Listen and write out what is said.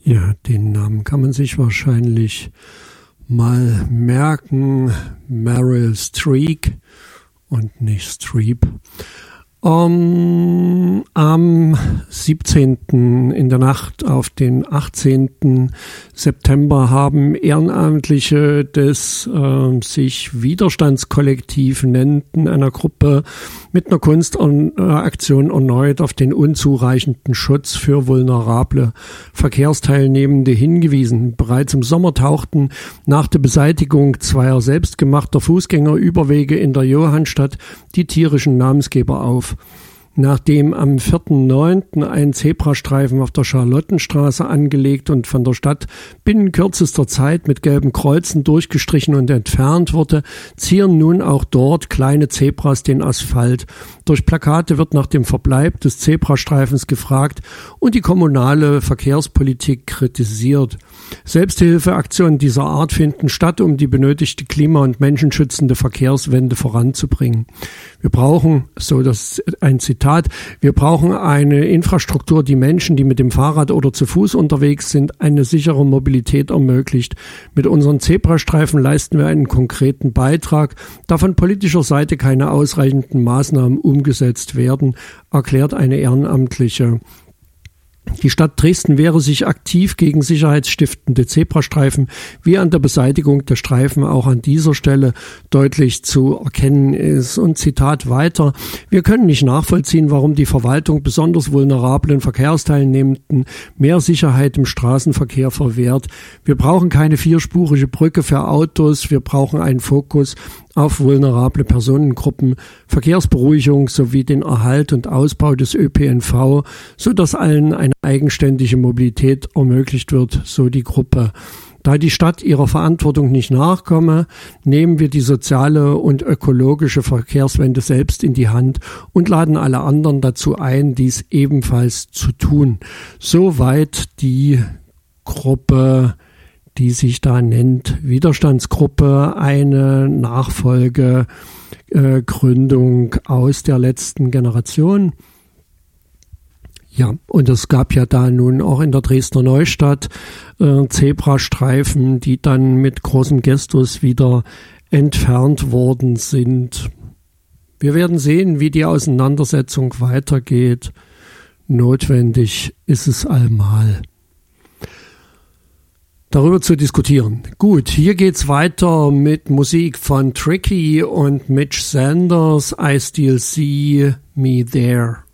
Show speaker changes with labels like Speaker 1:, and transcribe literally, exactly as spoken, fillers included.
Speaker 1: Ja, den Namen kann man sich wahrscheinlich mal merken. Meryl Streep und nicht Streep. Um, am siebzehnten in der Nacht auf den achtzehnten September haben Ehrenamtliche des äh, sich Widerstandskollektiv nennenden einer Gruppe mit einer Kunstaktion erneut auf den unzureichenden Schutz für vulnerable Verkehrsteilnehmende hingewiesen. Bereits im Sommer tauchten nach der Beseitigung zweier selbstgemachter Fußgängerüberwege in der Johannstadt die tierischen Namensgeber auf. Nachdem am vierten neunten ein Zebrastreifen auf der Charlottenstraße angelegt und von der Stadt binnen kürzester Zeit mit gelben Kreuzen durchgestrichen und entfernt wurde, zieren nun auch dort kleine Zebras den Asphalt. Durch Plakate wird nach dem Verbleib des Zebrastreifens gefragt und die kommunale Verkehrspolitik kritisiert. Selbsthilfeaktionen dieser Art finden statt, um die benötigte klima- und menschenschützende Verkehrswende voranzubringen. Wir brauchen, so das ein Zitat, wir brauchen eine Infrastruktur, die Menschen, die mit dem Fahrrad oder zu Fuß unterwegs sind, eine sichere Mobilität ermöglicht. Mit unseren Zebrastreifen leisten wir einen konkreten Beitrag, da von politischer Seite keine ausreichenden Maßnahmen umgesetzt werden, erklärt eine Ehrenamtliche. Die Stadt Dresden wehre sich aktiv gegen sicherheitsstiftende Zebrastreifen, wie an der Beseitigung der Streifen auch an dieser Stelle deutlich zu erkennen ist. Und Zitat weiter: Wir können nicht nachvollziehen, warum die Verwaltung besonders vulnerablen Verkehrsteilnehmenden mehr Sicherheit im Straßenverkehr verwehrt. Wir brauchen keine vierspurige Brücke für Autos, wir brauchen einen Fokus auf vulnerable Personengruppen, Verkehrsberuhigung sowie den Erhalt und Ausbau des Ö P N V, sodass allen eine eigenständige Mobilität ermöglicht wird, so die Gruppe. Da die Stadt ihrer Verantwortung nicht nachkomme, nehmen wir die soziale und ökologische Verkehrswende selbst in die Hand und laden alle anderen dazu ein, dies ebenfalls zu tun. Soweit die Gruppe, die sich da nennt Widerstandsgruppe, eine Nachfolgegründung äh, aus der letzten Generation. Ja, und es gab ja da nun auch in der Dresdner Neustadt äh, Zebrastreifen, die dann mit großem Gestus wieder entfernt worden sind. Wir werden sehen, wie die Auseinandersetzung weitergeht. Notwendig ist es allemal, darüber zu diskutieren. Gut, hier geht's weiter mit Musik von Tricky und Mitch Sanders. I Still See Me There.